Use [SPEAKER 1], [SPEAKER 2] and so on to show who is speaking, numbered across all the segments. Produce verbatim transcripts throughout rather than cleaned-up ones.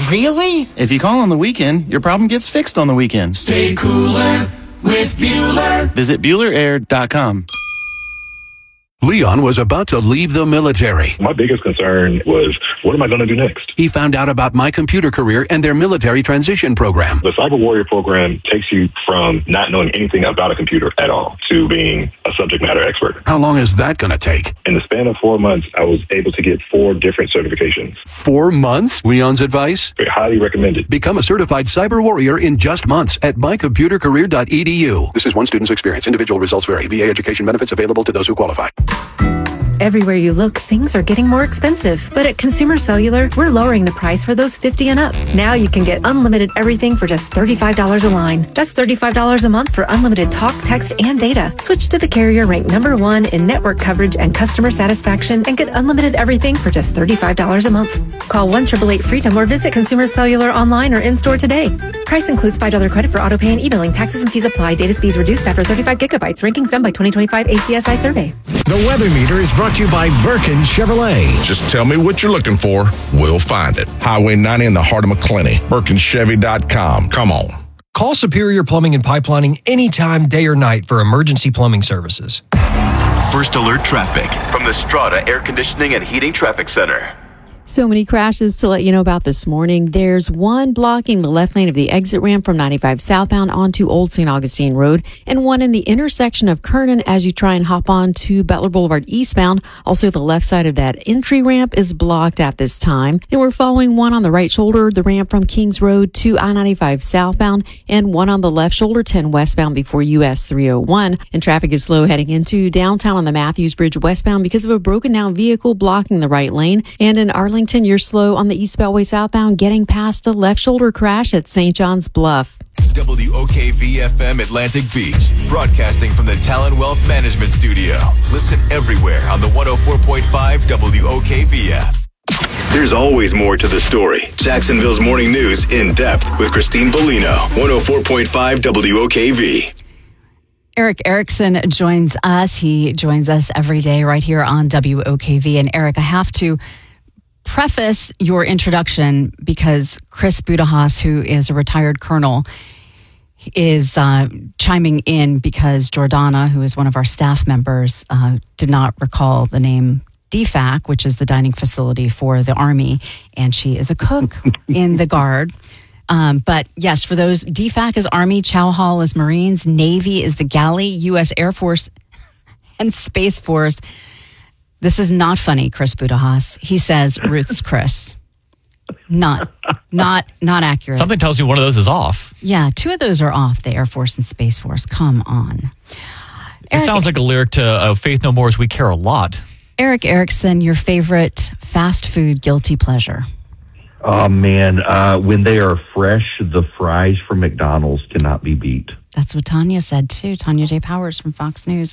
[SPEAKER 1] Really?
[SPEAKER 2] If you call on the weekend, your problem gets fixed on the weekend.
[SPEAKER 3] Stay cooler with Bueller.
[SPEAKER 2] Visit Bueller Air dot com.
[SPEAKER 4] Leon was about to leave the military.
[SPEAKER 5] My biggest concern was, what am I going to do next?
[SPEAKER 4] He found out about My Computer Career and their military transition program.
[SPEAKER 5] The Cyber Warrior program takes you from not knowing anything about a computer at all to being a subject matter expert.
[SPEAKER 4] How long is that going to take?
[SPEAKER 5] In the span of four months, I was able to get four different certifications.
[SPEAKER 4] Four months? Leon's advice?
[SPEAKER 5] Very highly recommended.
[SPEAKER 4] Become a certified cyber warrior in just months at my computer career dot e d u. This is one student's experience. Individual results vary. V A education benefits available to those who qualify.
[SPEAKER 6] Everywhere you look, things are getting more expensive. But at Consumer Cellular, we're lowering the price for those fifty and up. Now you can get unlimited everything for just thirty-five dollars a line. That's thirty-five dollars a month for unlimited talk, text, and data. Switch to the carrier ranked number one in network coverage and customer satisfaction and get unlimited everything for just thirty-five dollars a month. Call one eight eight eight freedom or visit Consumer Cellular online or in-store today. Price includes five dollars credit for auto pay and e-billing. Taxes and fees apply. Data speeds reduced after thirty-five gigabytes. Rankings done by twenty twenty-five A C S I survey.
[SPEAKER 7] The Weather Meter is brought to you by Birkin Chevrolet.
[SPEAKER 8] Just tell me what you're looking for. We'll find it. Highway ninety in the heart of McClenny. Birkin Chevy dot com. Come on.
[SPEAKER 9] Call Superior Plumbing and Pipelining anytime, day or night for emergency plumbing services.
[SPEAKER 10] First Alert Traffic from the Strata Air Conditioning and Heating Traffic Center.
[SPEAKER 11] So many crashes to let you know about this morning. There's one blocking the left lane of the exit ramp from ninety-five southbound onto Old Saint Augustine Road, and one in the intersection of Kernan as you try and hop on to Butler Boulevard eastbound. Also, the left side of that entry ramp is blocked at this time. And we're following one on the right shoulder, the ramp from Kings Road to I ninety-five southbound, and one on the left shoulder, ten westbound before U S three oh one. And traffic is slow heading into downtown on the Matthews Bridge westbound because of a broken down vehicle blocking the right lane. And in Arlington, you're slow on the East Beltway southbound getting past a left shoulder crash at Saint John's Bluff.
[SPEAKER 10] W O K V F M Atlantic Beach, broadcasting from the Talon Wealth Management Studio. Listen everywhere on the one oh four point five W O K V F.
[SPEAKER 12] There's always more to the story.
[SPEAKER 10] Jacksonville's Morning News in depth with Christine Bellino, one oh four point five W O K V.
[SPEAKER 13] Eric Erickson joins us. He joins us every day right here on W O K V. And Eric, I have to preface your introduction because Chris Budahas, who is a retired colonel, is uh, chiming in because Jordana, who is one of our staff members, uh, did not recall the name D FAC, which is the dining facility for the Army, and she is a cook in the Guard. Um, but yes, for those, D FAC is Army, Chow Hall is Marines, Navy is the Galley, U S Air Force, and Space Force. This is not funny, Chris Budahas. He says Ruth's Chris. Not, not, not accurate.
[SPEAKER 14] Something tells you one of those is off.
[SPEAKER 13] Yeah, two of those are off, the Air Force and Space Force. Come on.
[SPEAKER 14] It Eric, sounds like a lyric to uh, Faith No More's We Care a Lot.
[SPEAKER 13] Eric Erickson, your favorite fast food guilty pleasure?
[SPEAKER 15] Oh, man. Uh, when they are fresh, the fries from McDonald's cannot be beat.
[SPEAKER 13] That's what Tanya said, too. Tanya J. Powers from Fox News.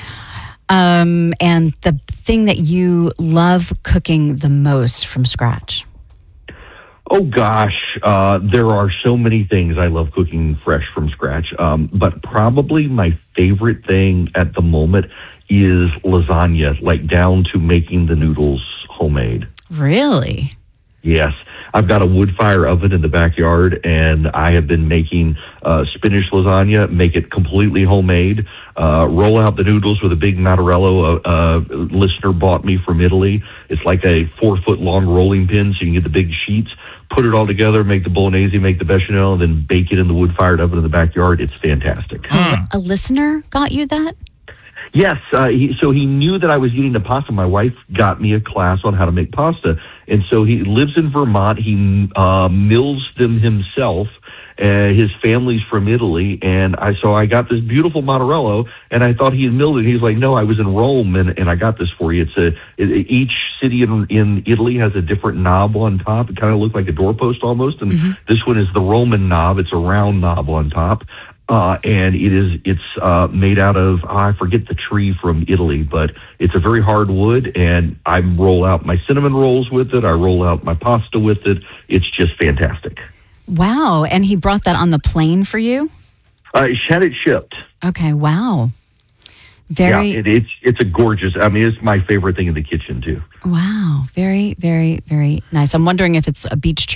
[SPEAKER 13] Um, and the thing that you love cooking the most from scratch?
[SPEAKER 15] Oh, gosh. Uh, there are so many things I love cooking fresh from scratch. Um, but probably my favorite thing at the moment is lasagna, like down to making the noodles homemade.
[SPEAKER 13] Really?
[SPEAKER 15] Yes. I've got a wood fire oven in the backyard, and I have been making uh, spinach lasagna, make it completely homemade, uh, roll out the noodles with a big Mattarello a, a listener bought me from Italy. It's like a four-foot-long rolling pin, so you can get the big sheets, put it all together, make the bolognese, make the bechamel, and then bake it in the wood-fired oven in the backyard. It's fantastic.
[SPEAKER 13] Hmm. A listener got you that?
[SPEAKER 15] Yes, uh, he, so he knew that I was eating the pasta. My wife got me a class on how to make pasta, and so he lives in Vermont. He uh, mills them himself. Uh, his family's from Italy, and I so I got this beautiful Mattarello, and I thought he had milled it. He's like, "No, I was in Rome, and, and I got this for you." It's a it, each city in, in Italy has a different knob on top. It kind of looks like a doorpost almost, and mm-hmm. this one is the Roman knob. It's a round knob on top. Uh, and it is, it's, uh, made out of, oh, I forget the tree from Italy, but it's a very hard wood, and I roll out my cinnamon rolls with it. I roll out my pasta with it. It's just fantastic.
[SPEAKER 13] Wow. And he brought that on the plane for you?
[SPEAKER 15] Uh, he had it shipped.
[SPEAKER 13] Okay. Wow. Very.
[SPEAKER 15] Yeah, it, it's, it's a gorgeous, I mean, it's my favorite thing in the kitchen too.
[SPEAKER 13] Wow. Very, very, very nice. I'm wondering if it's a beach trip